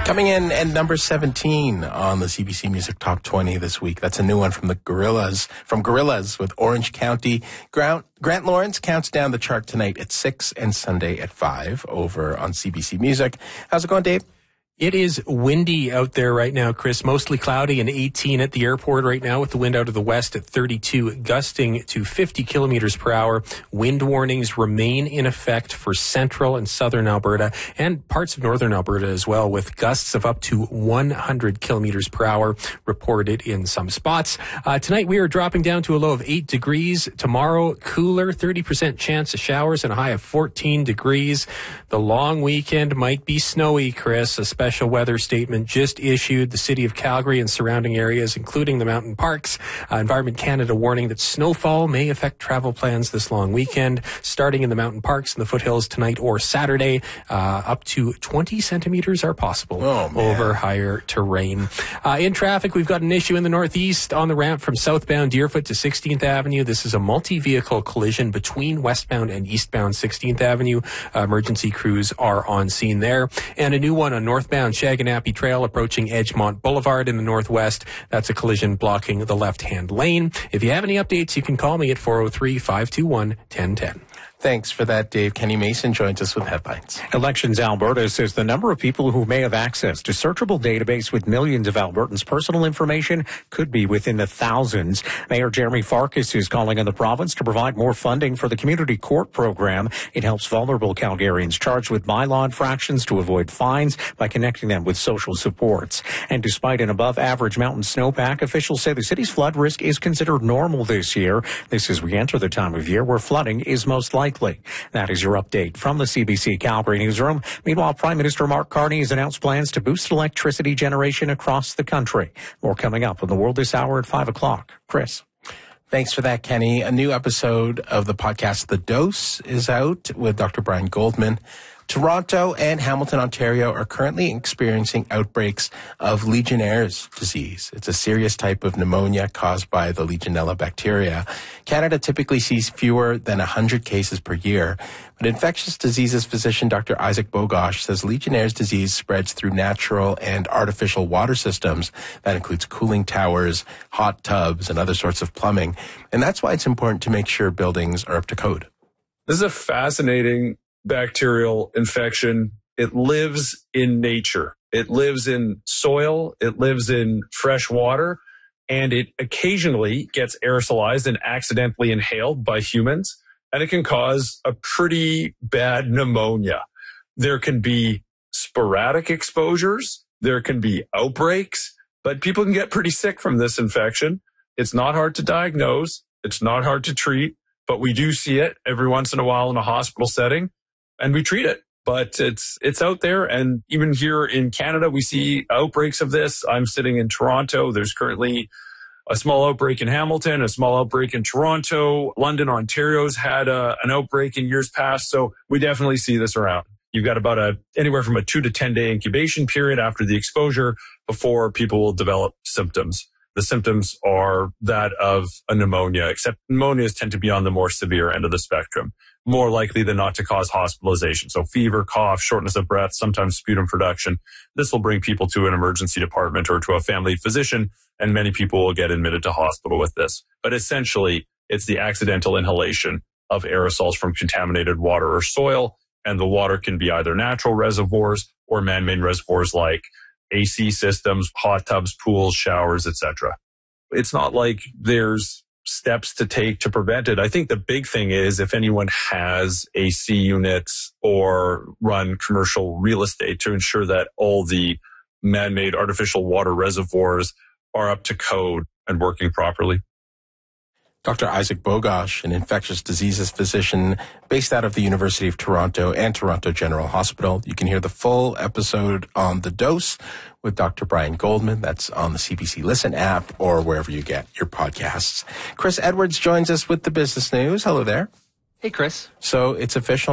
Coming in at number 17 on the CBC Music Top 20 this week. That's a new one from the Gorillaz with Orange County. Grant Lawrence counts down the chart tonight at 6 and Sunday at 5 over on CBC Music. How's it going, Dave? It is windy out there right now, Chris. Mostly cloudy and 18 at the airport right now with the wind out of the west at 32, gusting to 50 kilometers per hour. Wind warnings remain in effect for central and southern Alberta and parts of northern Alberta as well, with gusts of up to 100 kilometers per hour reported in some spots. Tonight we are dropping down to a low of 8 degrees. Tomorrow, cooler, 30% chance of showers and a high of 14 degrees. The long weekend might be snowy, Chris. A special weather statement just issued. The city of Calgary and surrounding areas, including the mountain parks. Environment Canada warning that snowfall may affect travel plans this long weekend, starting in the mountain parks and the foothills tonight or Saturday. Up to 20 centimeters are possible over higher terrain. In traffic, we've got an issue in the northeast on the ramp from southbound Deerfoot to 16th Avenue. This is a multi-vehicle collision between westbound and eastbound 16th Avenue. Emergency crews are on scene there. And a new one on northbound Shaganappi Trail approaching Edgemont Boulevard in the northwest. That's a collision blocking the left-hand lane. If you have any updates, you can call me at 403-521-1010. Thanks for that, Dave. Kenny Mason joins us with headlines. Elections Alberta says the number of people who may have access to searchable database with millions of Albertans' personal information could be within the thousands. Mayor Jeremy Farkas is calling on the province to provide more funding for the community court program. It helps vulnerable Calgarians charged with bylaw infractions to avoid fines by connecting them with social supports. And despite an above-average mountain snowpack, officials say the city's flood risk is considered normal this year. This as we enter the time of year where flooding is most likely. That is your update from the CBC Calgary newsroom. Meanwhile, Prime Minister Mark Carney has announced plans to boost electricity generation across the country. More coming up on The World this hour at 5 o'clock. Chris. Thanks for that, Kenny. A new episode of the podcast The Dose is out with Dr. Brian Goldman. Toronto and Hamilton, Ontario are currently experiencing outbreaks of Legionnaire's disease. It's a serious type of pneumonia caused by the Legionella bacteria. Canada typically sees fewer than 100 cases per year, but infectious diseases physician Dr. Isaac Bogosh says Legionnaire's disease spreads through natural and artificial water systems. That includes cooling towers, hot tubs, and other sorts of plumbing. And that's why it's important to make sure buildings are up to code. This is a fascinating bacterial infection. It lives in nature. It lives in soil. It lives in fresh water. And it occasionally gets aerosolized and accidentally inhaled by humans. And it can cause a pretty bad pneumonia. There can be sporadic exposures. There can be outbreaks. But people can get pretty sick from this infection. It's not hard to diagnose. It's not hard to treat. But we do see it every once in a while in a hospital setting. And we treat it, but it's out there. And even here in Canada, we see outbreaks of this. I'm sitting in Toronto. There's currently a small outbreak in Hamilton, a small outbreak in Toronto. London, Ontario's had an outbreak in years past. So we definitely see this around. You've got about anywhere from a 2 to 10 day incubation period after the exposure before people will develop symptoms. The symptoms are that of a pneumonia, except pneumonias tend to be on the more severe end of the spectrum, more likely than not to cause hospitalization. So fever, cough, shortness of breath, sometimes sputum production. This will bring people to an emergency department or to a family physician, and many people will get admitted to hospital with this. But essentially, it's the accidental inhalation of aerosols from contaminated water or soil, and the water can be either natural reservoirs or man-made reservoirs like AC systems, hot tubs, pools, showers, etc. It's not like there's steps to take to prevent it. I think the big thing is if anyone has AC units or run commercial real estate to ensure that all the man-made artificial water reservoirs are up to code and working properly. Dr. Isaac Bogosh, an infectious diseases physician based out of the University of Toronto and Toronto General Hospital. You can hear the full episode on The Dose with Dr. Brian Goldman. That's on the CBC Listen app or wherever you get your podcasts. Chris Edwards joins us with the business news. Hello there. Hey, Chris. So it's official.